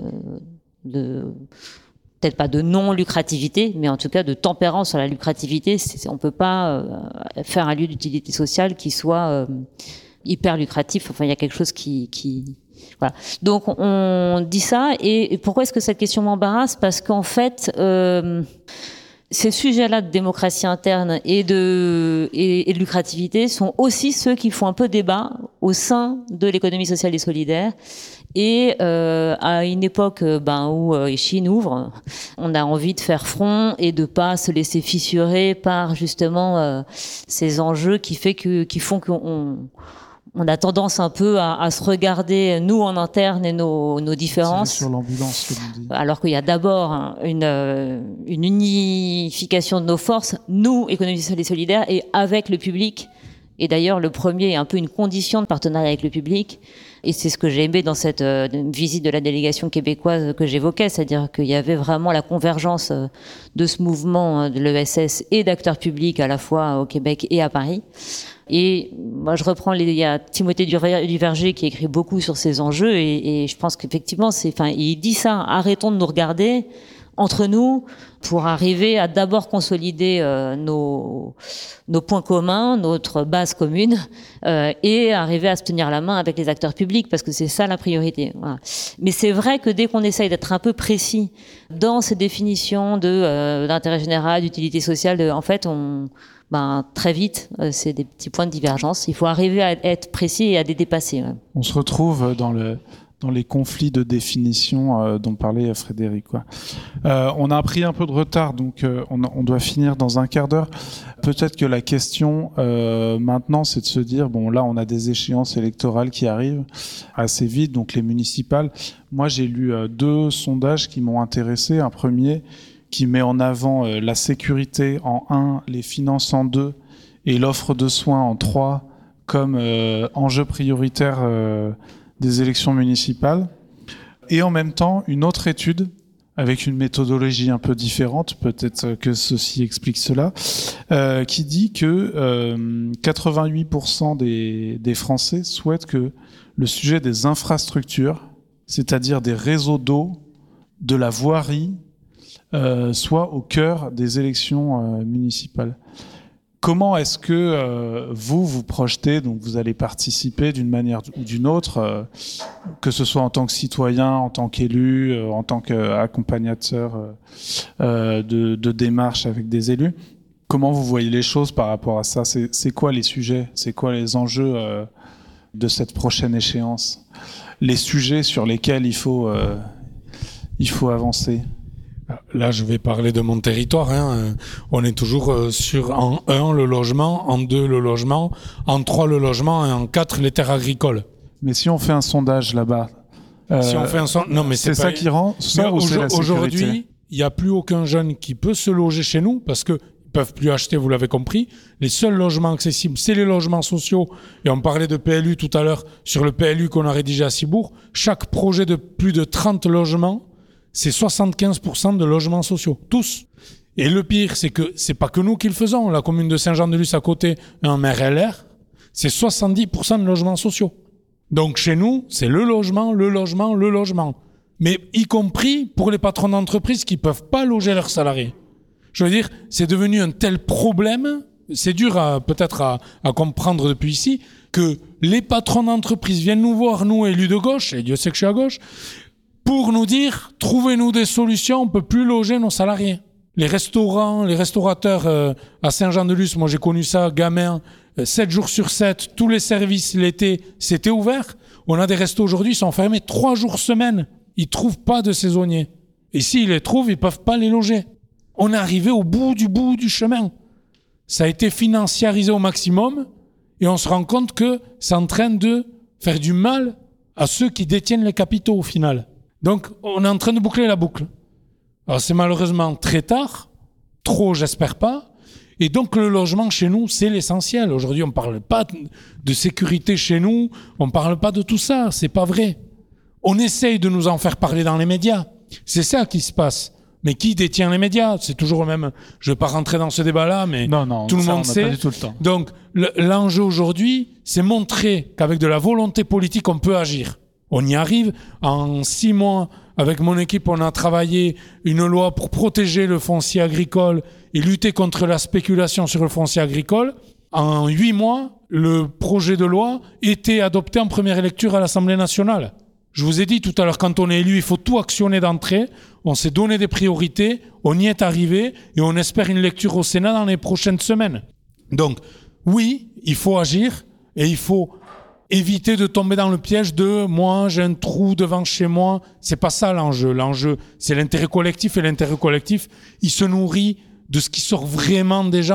de peut-être pas de non-lucrativité, mais en tout cas de tempérance sur la lucrativité. C'est, on peut pas euh, faire un lieu d'utilité sociale qui soit euh, hyper lucratif. Enfin, il y a quelque chose qui, qui voilà. Donc on dit ça. Et, et pourquoi est-ce que cette question m'embarrasse? Parce qu'en fait, euh, ces sujets-là de démocratie interne et de, et, et de lucrativité sont aussi ceux qui font un peu débat au sein de l'économie sociale et solidaire. Et euh, à une époque ben, où euh, Chine ouvre, on a envie de faire front et de pas se laisser fissurer par justement euh, ces enjeux qui fait que qui font qu'on on a tendance un peu à, à se regarder, nous, en interne et nos, nos différences. C'est sur l'ambulance, comme on dit. Alors qu'il y a d'abord hein, une, euh, une unification de nos forces, nous, économie sociale et solidaire, et avec le public. Et d'ailleurs, le premier est un peu une condition de partenariat avec le public. Et c'est ce que j'ai aimé dans cette euh, visite de la délégation québécoise que j'évoquais, c'est-à-dire qu'il y avait vraiment la convergence euh, de ce mouvement euh, de l'E S S et d'acteurs publics à la fois au Québec et à Paris. Et moi, je reprends les, il y a Timothée Duverger qui écrit beaucoup sur ces enjeux et, et je pense qu'effectivement, c'est, enfin, il dit ça, arrêtons de nous regarder entre nous pour arriver à d'abord consolider euh, nos, nos points communs, notre base commune, euh, et arriver à se tenir la main avec les acteurs publics, parce que c'est ça la priorité. Voilà. Mais c'est vrai que dès qu'on essaye d'être un peu précis dans ces définitions de euh, d'intérêt général, d'utilité sociale, de, en fait, on, ben très vite, euh, c'est des petits points de divergence. Il faut arriver à être précis et à les dépasser. Ouais. On se retrouve dans le dans les conflits de définition euh, dont parlait Frédéric, quoi. Euh, on a pris un peu de retard, donc euh, on, on doit finir dans un quart d'heure. Peut-être que la question euh, maintenant, c'est de se dire, bon là, on a des échéances électorales qui arrivent assez vite, donc les municipales. Moi, j'ai lu euh, deux sondages qui m'ont intéressé. Un premier qui met en avant euh, la sécurité en un, les finances en deux et l'offre de soins en trois comme euh, enjeu prioritaire euh, des élections municipales, et en même temps une autre étude avec une méthodologie un peu différente, peut-être que ceci explique cela, euh, qui dit que euh, quatre-vingt-huit pour cent des, des Français souhaitent que le sujet des infrastructures, c'est-à-dire des réseaux d'eau, de la voirie, euh, soit au cœur des élections euh, municipales. Comment est-ce que euh, vous vous projetez, donc vous allez participer d'une manière ou d'une autre, euh, que ce soit en tant que citoyen, en tant qu'élu, euh, en tant qu'accompagnateur euh, euh, de, de démarches avec des élus. Comment vous voyez les choses par rapport à ça? C'est, c'est quoi les sujets? C'est quoi les enjeux euh, de cette prochaine échéance? Les sujets sur lesquels il faut, euh, il faut avancer? Là, je vais parler de mon territoire. Hein. On est toujours sur en un le logement, en deux le logement, en trois le logement et en quatre les terres agricoles. Mais si on fait un sondage là-bas, euh, si on fait un sondage, non mais c'est, c'est pas... ça qui rend ça ou c'est la sécurité? Aujourd'hui, il n'y a plus aucun jeune qui peut se loger chez nous parce que ils peuvent plus acheter. Vous l'avez compris. Les seuls logements accessibles, c'est les logements sociaux. Et on parlait de P L U tout à l'heure sur le P L U qu'on a rédigé à Cibourg. Chaque projet de plus de trente logements, c'est soixante-quinze pour cent de logements sociaux, tous. Et le pire, c'est que c'est pas que nous qui le faisons. La commune de Saint-Jean-de-Luz à côté, un maire L R, c'est soixante-dix pour cent de logements sociaux. Donc chez nous, c'est le logement, le logement, le logement. Mais y compris pour les patrons d'entreprise qui peuvent pas loger leurs salariés. Je veux dire, c'est devenu un tel problème, c'est dur à, peut-être à, à comprendre depuis ici, que les patrons d'entreprise viennent nous voir, nous élus de gauche, et Dieu sait que je suis à gauche, pour nous dire, trouvez-nous des solutions, on peut plus loger nos salariés. Les restaurants, les restaurateurs euh, à Saint-Jean-de-Luz, moi j'ai connu ça, gamin, euh, sept jours sur sept, tous les services l'été, c'était ouvert. On a des restos aujourd'hui, ils sont fermés trois jours semaine. Ils trouvent pas de saisonniers. Et s'ils les trouvent, ils peuvent pas les loger. On est arrivé au bout du bout du chemin. Ça a été financiarisé au maximum et on se rend compte que c'est en train de faire du mal à ceux qui détiennent les capitaux au final. Donc, on est en train de boucler la boucle. Alors, c'est malheureusement très tard, trop, j'espère pas. Et donc, le logement chez nous, c'est l'essentiel. Aujourd'hui, on parle pas de sécurité chez nous, on parle pas de tout ça, c'est pas vrai. On essaye de nous en faire parler dans les médias. C'est ça qui se passe. Mais qui détient les médias? C'est toujours le même. Je vais pas rentrer dans ce débat-là, mais non, non, tout le ça, monde on a sait. pas du tout le temps. Donc, le, l'enjeu aujourd'hui, c'est montrer qu'avec de la volonté politique, on peut agir. On y arrive. En six mois, avec mon équipe, on a travaillé une loi pour protéger le foncier agricole et lutter contre la spéculation sur le foncier agricole. En huit mois, le projet de loi était adopté en première lecture à l'Assemblée nationale. Je vous ai dit tout à l'heure, quand on est élu, il faut tout actionner d'entrée. On s'est donné des priorités, on y est arrivé et on espère une lecture au Sénat dans les prochaines semaines. Donc, oui, il faut agir et il faut éviter de tomber dans le piège de « moi, j'ai un trou devant chez moi ». C'est pas ça l'enjeu. L'enjeu, c'est l'intérêt collectif et l'intérêt collectif, il se nourrit de ce qui sort vraiment des gens,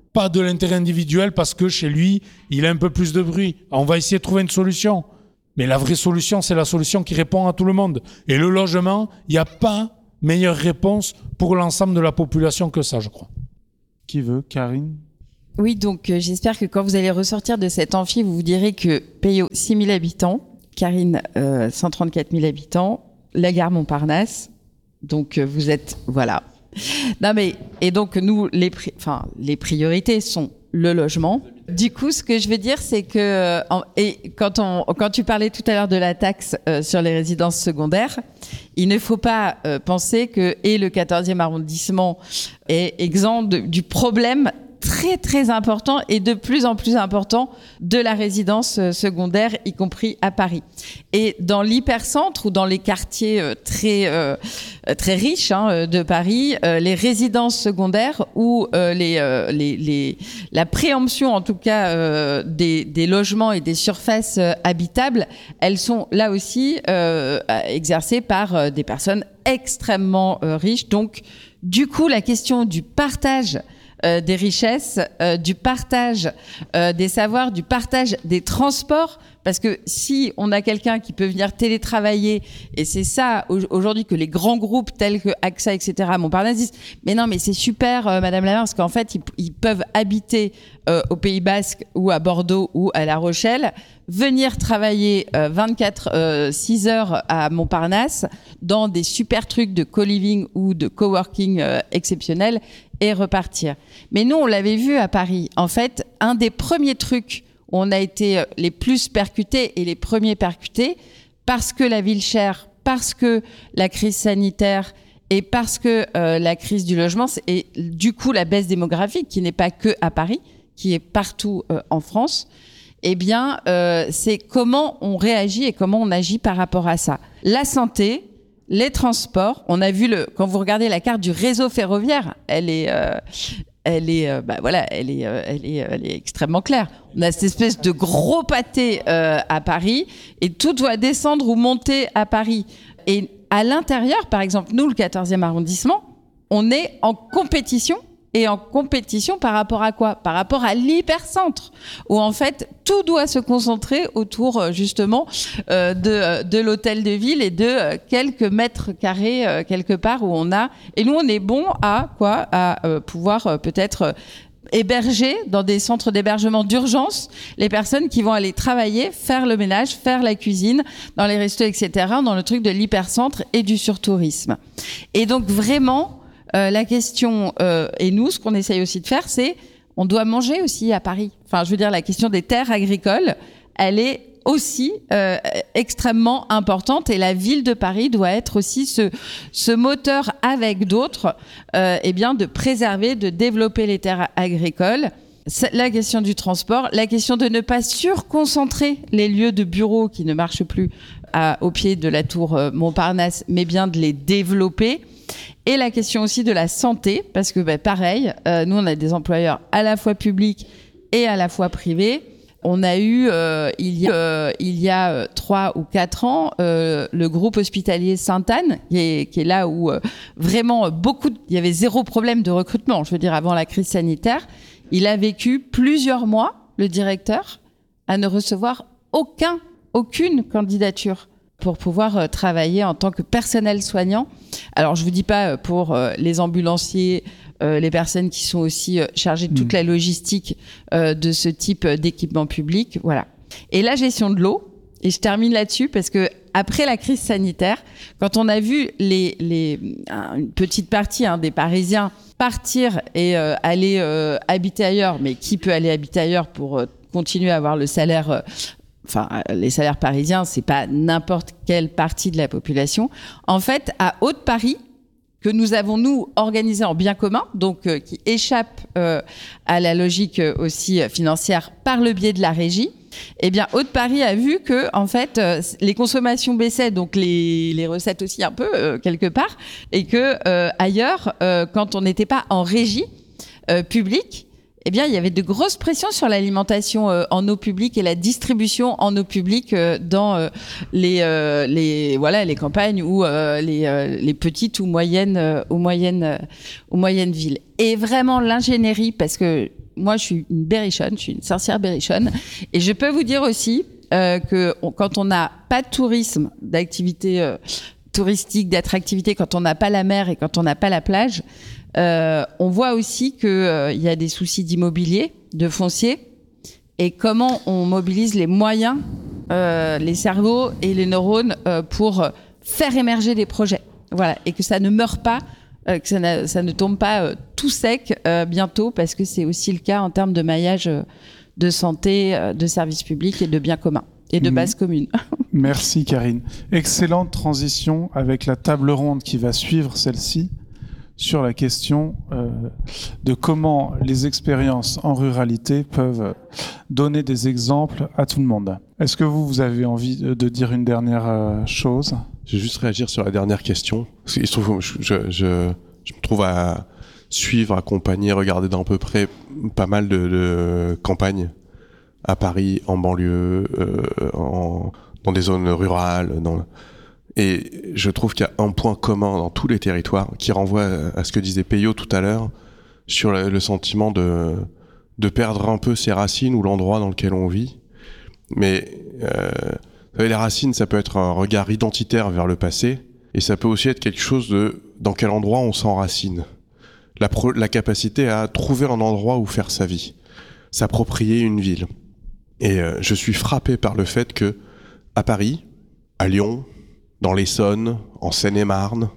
pas de l'intérêt individuel parce que chez lui, il a un peu plus de bruit. On va essayer de trouver une solution. Mais la vraie solution, c'est la solution qui répond à tout le monde. Et le logement, il n'y a pas meilleure réponse pour l'ensemble de la population que ça, je crois. Qui veut? Karine? Oui, donc euh, j'espère que quand vous allez ressortir de cet amphi, vous vous direz que Peyo, six mille habitants, Karine, euh, cent trente-quatre mille habitants, la gare Montparnasse. Donc euh, vous êtes... Voilà. Non mais... Et donc nous, les, pri- enfin, les priorités sont le logement. Du coup, ce que je veux dire, c'est que... En, et quand, on, quand tu parlais tout à l'heure de la taxe euh, sur les résidences secondaires, il ne faut pas euh, penser que et le quatorzième arrondissement est exempt de, du problème très très important et de plus en plus important de la résidence secondaire, y compris à Paris. Et dans l'hypercentre ou dans les quartiers très euh, très riches hein, de Paris, euh, les résidences secondaires ou euh, les, euh, les les la préemption en tout cas euh, des des logements et des surfaces euh, habitables, elles sont là aussi euh, exercées par euh, des personnes extrêmement euh, riches. Donc du coup, la question du partage Euh, des richesses, euh, du partage euh, des savoirs, du partage des transports, parce que si on a quelqu'un qui peut venir télétravailler, et c'est ça aujourd'hui que les grands groupes tels que A X A, et cetera, Montparnasse disent, mais non, mais c'est super, euh, Madame la maire, parce qu'en fait, ils, ils peuvent habiter euh, au Pays Basque ou à Bordeaux ou à La Rochelle, venir travailler euh, vingt-quatre, six heures à Montparnasse dans des super trucs de co-living ou de coworking euh, exceptionnels et repartir. Mais nous, on l'avait vu à Paris. En fait, un des premiers trucs où on a été les plus percutés et les premiers percutés, parce que la ville chère, parce que la crise sanitaire et parce que euh, la crise du logement et du coup la baisse démographique qui n'est pas que à Paris, qui est partout euh, en France, eh bien, euh, c'est comment on réagit et comment on agit par rapport à ça. La santé, les transports, on a vu le quand vous regardez la carte du réseau ferroviaire, elle est euh, elle est euh, bah voilà, elle est euh, elle est elle est extrêmement claire. On a cette espèce de gros pâté euh, à Paris et tout doit descendre ou monter à Paris. Et à l'intérieur, par exemple, nous le quatorzième arrondissement, on est en compétition. Et en compétition par rapport à quoi? Par rapport à l'hypercentre, où en fait tout doit se concentrer autour justement euh, de, de l'hôtel de ville et de euh, quelques mètres carrés euh, quelque part où on a. Et nous on est bon à quoi? À euh, pouvoir euh, peut-être euh, héberger dans des centres d'hébergement d'urgence les personnes qui vont aller travailler, faire le ménage, faire la cuisine dans les restos, et cetera. Dans le truc de l'hypercentre et du surtourisme. Et donc vraiment. Euh, la question, euh, et nous, ce qu'on essaye aussi de faire, c'est on doit manger aussi à Paris. Enfin, je veux dire, la question des terres agricoles, elle est aussi euh, extrêmement importante et la ville de Paris doit être aussi ce, ce moteur avec d'autres, euh, eh bien, de préserver, de développer les terres agricoles. C'est la question du transport, la question de ne pas surconcentrer les lieux de bureaux qui ne marchent plus à, au pied de la tour Montparnasse, mais bien de les développer. Et la question aussi de la santé, parce que bah, pareil, euh, nous on a des employeurs à la fois publics et à la fois privés. On a eu, euh, il y a, euh, il y a euh, trois ou quatre ans, euh, le groupe hospitalier Sainte-Anne, qui est, qui est là où euh, vraiment beaucoup, de, il y avait zéro problème de recrutement, je veux dire avant la crise sanitaire. Il a vécu plusieurs mois, le directeur, à ne recevoir aucun, aucune candidature pour pouvoir euh, travailler en tant que personnel soignant. Alors, je vous dis pas euh, pour euh, les ambulanciers, euh, les personnes qui sont aussi euh, chargées de toute mmh. la logistique euh, de ce type d'équipement public, voilà. Et la gestion de l'eau, et je termine là-dessus parce que après la crise sanitaire, quand on a vu les, les une petite partie hein, des Parisiens partir et euh, aller euh, habiter ailleurs, mais qui peut aller habiter ailleurs pour euh, continuer à avoir le salaire euh, Enfin, les salaires parisiens, c'est pas n'importe quelle partie de la population. En fait, à Haute-Paris, que nous avons, nous, organisé en bien commun, donc euh, qui échappe euh, à la logique euh, aussi financière par le biais de la régie, eh bien, Haute-Paris a vu que, en fait, euh, les consommations baissaient, donc les, les recettes aussi un peu, euh, quelque part, et que euh, ailleurs, euh, quand on n'était pas en régie euh, publique, eh bien, il y avait de grosses pressions sur l'alimentation euh, en eau publique et la distribution en eau publique euh, dans euh, les, euh, les, voilà, les campagnes ou euh, les, euh, les petites ou moyennes, euh, ou moyennes, euh, ou moyennes villes. Et vraiment, l'ingénierie, parce que moi, je suis une berrichonne, je suis une sorcière berrichonne. Et je peux vous dire aussi euh, que on, quand on n'a pas de tourisme, d'activité euh, touristique, d'attractivité, quand on n'a pas la mer et quand on n'a pas la plage, euh, on voit aussi qu'il euh, y a des soucis d'immobilier, de foncier. Et comment on mobilise les moyens, euh, les cerveaux et les neurones euh, pour faire émerger des projets. Voilà. Et que ça ne meure pas, euh, que ça, n'a, ça ne tombe pas euh, tout sec euh, bientôt, parce que c'est aussi le cas en termes de maillage euh, de santé, euh, de services publics et de biens communs et de bases communes. Merci Karine. Excellente transition avec la table ronde qui va suivre celle-ci sur la question euh, de comment les expériences en ruralité peuvent donner des exemples à tout le monde. Est-ce que vous, vous avez envie de dire une dernière euh, chose ? Je vais juste réagir sur la dernière question. Parce qu'il se trouve, je, je, je, je me trouve à suivre, accompagner, regarder d'à peu près pas mal de, de campagnes à Paris, en banlieue, euh, en, dans des zones rurales, dans... Et je trouve qu'il y a un point commun dans tous les territoires qui renvoie à ce que disait Peyo tout à l'heure sur le, le sentiment de, de perdre un peu ses racines ou l'endroit dans lequel on vit. Mais euh, vous savez, les racines, ça peut être un regard identitaire vers le passé et ça peut aussi être quelque chose de dans quel endroit on s'enracine. La, pro, la capacité à trouver un endroit où faire sa vie, s'approprier une ville. Et euh, je suis frappé par le fait que à Paris, à Lyon, dans l'Essonne, en Seine-et-Marne,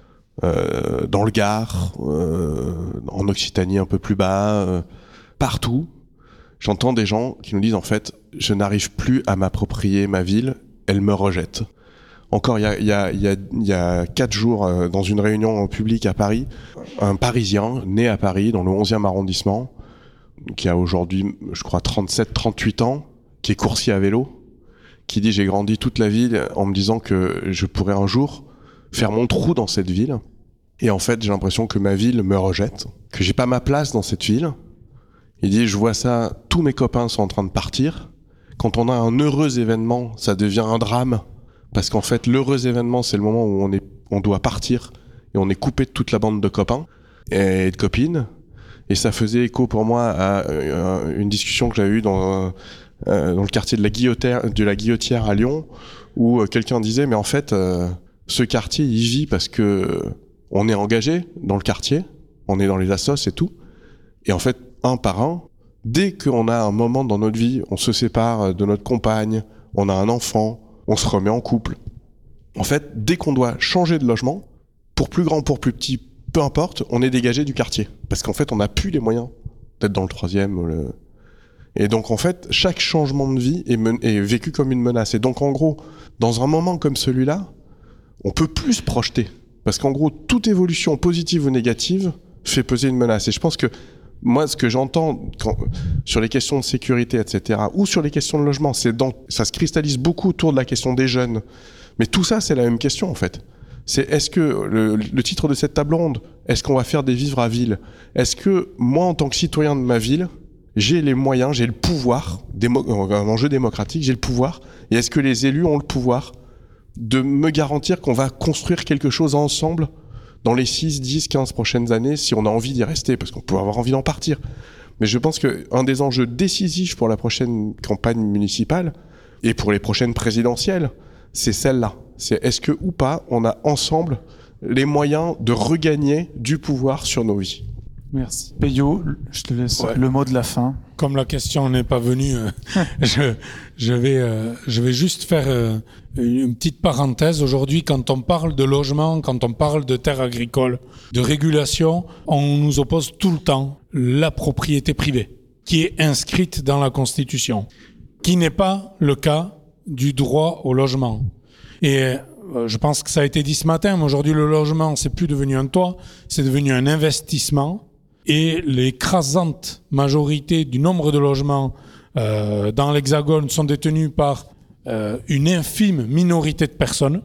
euh, dans le Gard, euh, en Occitanie un peu plus bas, euh, partout, j'entends des gens qui nous disent en fait, je n'arrive plus à m'approprier ma ville, elle me rejette. Encore il y a, il y a, il y a, il y a quatre jours, euh, dans une réunion en public à Paris, un Parisien né à Paris, dans le onzième arrondissement, qui a aujourd'hui, je crois, trente-sept trente-huit ans, qui est coursier à vélo, qui dit j'ai grandi toute la ville en me disant que je pourrais un jour faire mon trou dans cette ville. Et en fait, j'ai l'impression que ma ville me rejette, que j'ai pas ma place dans cette ville. Il dit je vois ça, tous mes copains sont en train de partir. Quand on a un heureux événement, ça devient un drame. Parce qu'en fait, l'heureux événement, c'est le moment où on est, on doit partir et on est coupé de toute la bande de copains et de copines. Et ça faisait écho pour moi à une discussion que j'avais eue dans Euh, dans le quartier de la Guillotière, de la Guillotière à Lyon, où euh, quelqu'un disait mais en fait euh, ce quartier il vit parce que euh, on est engagé dans le quartier, on est dans les assos et tout, et en fait un par un, dès qu'on a un moment dans notre vie, on se sépare de notre compagne, on a un enfant, on se remet en couple. En fait, dès qu'on doit changer de logement, pour plus grand, pour plus petit, peu importe, on est dégagé du quartier, parce qu'en fait on n'a plus les moyens d'être dans le troisième. Ou le... Et donc, en fait, chaque changement de vie est, men- est vécu comme une menace. Et donc, en gros, dans un moment comme celui-là, on peut plus se projeter. Parce qu'en gros, toute évolution positive ou négative fait peser une menace. Et je pense que, moi, ce que j'entends quand, sur les questions de sécurité, et cetera, ou sur les questions de logement, c'est dans, ça se cristallise beaucoup autour de la question des jeunes. Mais tout ça, c'est la même question, en fait. C'est est-ce que, le, le titre de cette table ronde, est-ce qu'on va faire des vivres à ville ? Est-ce que, moi, en tant que citoyen de ma ville, j'ai les moyens, j'ai le pouvoir, démo- un enjeu démocratique, j'ai le pouvoir, et est-ce que les élus ont le pouvoir de me garantir qu'on va construire quelque chose ensemble dans les six, dix, quinze prochaines années, si on a envie d'y rester, parce qu'on peut avoir envie d'en partir. Mais je pense qu'un des enjeux décisifs pour la prochaine campagne municipale, et pour les prochaines présidentielles, c'est celle-là. C'est est-ce que ou pas, on a ensemble les moyens de regagner du pouvoir sur nos vies. Merci. Peyo, je te laisse Ouais. le mot de la fin. Comme la question n'est pas venue, euh, je, je, vais, euh, je vais juste faire euh, une petite parenthèse. Aujourd'hui, quand on parle de logement, quand on parle de terres agricoles, de régulation, on nous oppose tout le temps la propriété privée, qui est inscrite dans la Constitution, qui n'est pas le cas du droit au logement. Et euh, je pense que ça a été dit ce matin, mais aujourd'hui, le logement, c'est plus devenu un toit, c'est devenu un investissement. Et l'écrasante majorité du nombre de logements euh, dans l'Hexagone sont détenus par euh, une infime minorité de personnes,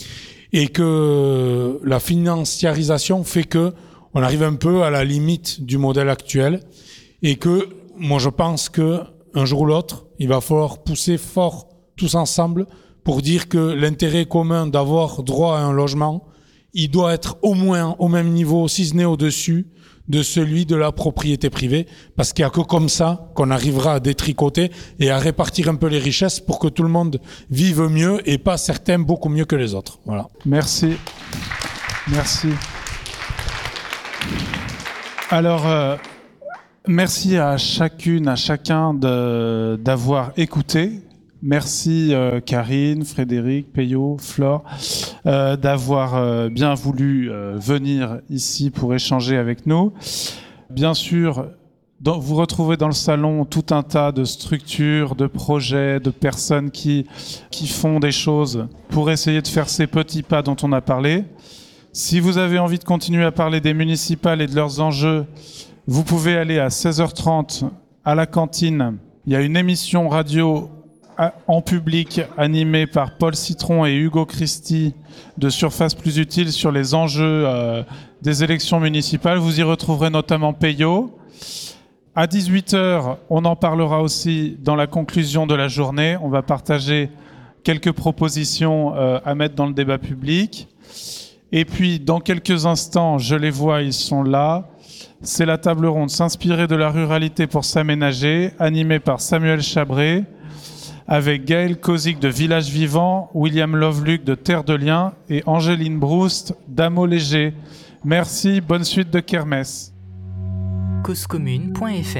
et que la financiarisation fait que on arrive un peu à la limite du modèle actuel, et que moi je pense que un jour ou l'autre, il va falloir pousser fort tous ensemble pour dire que l'intérêt commun d'avoir droit à un logement, il doit être au moins au même niveau, si ce n'est au-dessus, de celui de la propriété privée, parce qu'il n'y a que comme ça qu'on arrivera à détricoter et à répartir un peu les richesses pour que tout le monde vive mieux et pas certains beaucoup mieux que les autres. Voilà. Merci. Merci. Alors, euh, merci à chacune, à chacun de, d'avoir écouté. Merci euh, Karine, Frédéric, Peyo, Flore, euh, d'avoir euh, bien voulu euh, venir ici pour échanger avec nous. Bien sûr, dans, vous retrouvez dans le salon tout un tas de structures, de projets, de personnes qui, qui font des choses pour essayer de faire ces petits pas dont on a parlé. Si vous avez envie de continuer à parler des municipales et de leurs enjeux, vous pouvez aller à seize heures trente à la cantine. Il y a une émission radio en public animé par Paul Citron et Hugo Christie de Surface Plus Utile sur les enjeux euh, des élections municipales. Vous y retrouverez notamment Peyo. À dix-huit heures, on en parlera aussi dans la conclusion de la journée. On va partager quelques propositions euh, à mettre dans le débat public. Et puis, dans quelques instants, je les vois, ils sont là. C'est la table ronde « S'inspirer de la ruralité pour s'aménager » animée par Samuel Chabré, avec Gaël Kozik de Village Vivant, William Loveluc de Terre de Liens et Angéline Broust d'Amo Léger. Merci, bonne suite de kermesse. cause commune point f r